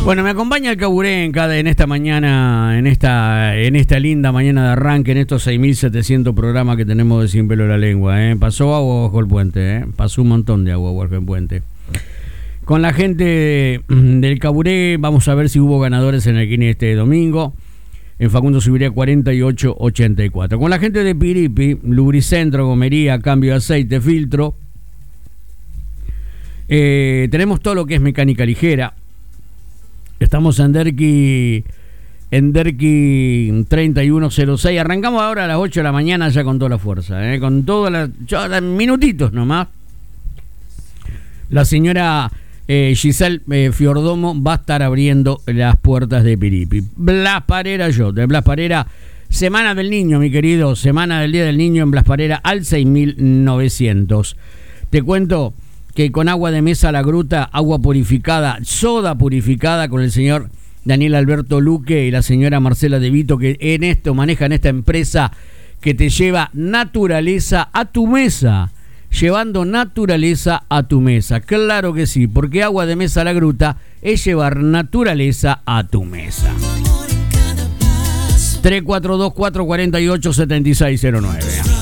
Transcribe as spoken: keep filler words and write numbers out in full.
Bueno, me acompaña el Caburé en, cada, en esta mañana, en esta, en esta linda mañana de arranque, en estos seis mil setecientos programas que tenemos de Sin Pelo en la Lengua. ¿eh? Pasó agua bajo el puente, ¿eh? pasó un montón de agua bajo el puente. Con la gente del Caburé vamos a ver si hubo ganadores en el Kini este domingo. En Facundo Subiría cuarenta y ocho ochenta y cuatro. Con la gente de Piripi, Lubricentro, gomería, cambio de aceite, filtro. Eh, tenemos todo lo que es mecánica ligera. Estamos en Derqui, en Derqui treinta y uno cero seis. Arrancamos ahora a las ocho de la mañana ya con toda la fuerza, ¿eh? Con todas las minutitos nomás. La señora eh, Giselle eh, Fiordomo va a estar abriendo las puertas de Piripi. Blas Parera, yo, de Blas Parera. Semana del Niño, mi querido. Semana del Día del Niño en Blas Parera al seis mil novecientos. Te cuento que con agua de mesa La Gruta, agua purificada, soda purificada, con el señor Daniel Alberto Luque y la señora Marcela De Vito, que en esto manejan esta empresa que te lleva naturaleza a tu mesa, llevando naturaleza a tu mesa. Claro que sí, porque agua de mesa La Gruta es llevar naturaleza a tu mesa. tres cuatro dos, cuatro cuatro ocho, siete seis cero nueve.